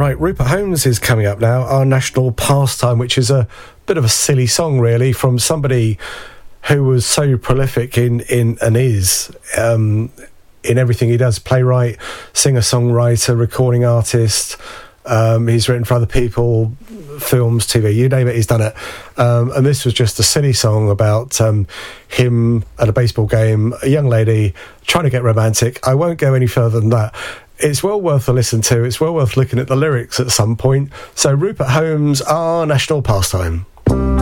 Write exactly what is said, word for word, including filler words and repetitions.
Right, Rupert Holmes is coming up now, Our National Pastime, which is a bit of a silly song, really, from somebody who was so prolific in, in and is um, in everything he does. Playwright, singer-songwriter, recording artist. Um, he's written for other people, films, T V, you name it, he's done it. Um, and this was just a silly song about um, him at a baseball game, a young lady trying to get romantic. I won't go any further than that. It's well worth a listen to. It's well worth looking at the lyrics at some point. So Rupert Holmes, Our National Pastime.